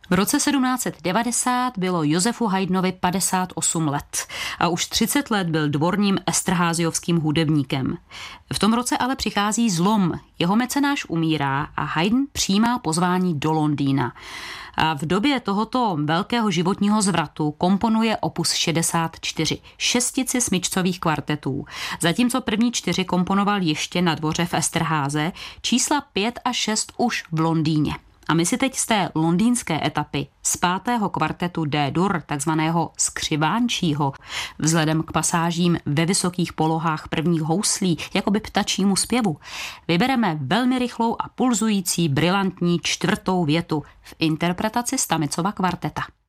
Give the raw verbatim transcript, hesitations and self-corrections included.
V roce sedmnáct set devadesát bylo Josefu Haydnovi padesát osm let a už třicet let byl dvorním esterházyovským hudebníkem. V tom roce ale přichází zlom, jeho mecenáš umírá a Haydn přijímá pozvání do Londýna. A v době tohoto velkého životního zvratu komponuje opus šedesát čtyři, šestici smyčcových kvartetů. Zatímco první čtyři komponoval ještě na dvoře v Esterháze, čísla pět a šest už v Londýně. A my si teď z té londýnské etapy z pátého kvartetu D-dur, takzvaného skřivánčího, vzhledem k pasážím ve vysokých polohách prvních houslí, jakoby ptačímu zpěvu, vybereme velmi rychlou a pulzující brilantní čtvrtou větu v interpretaci Stamicova kvarteta.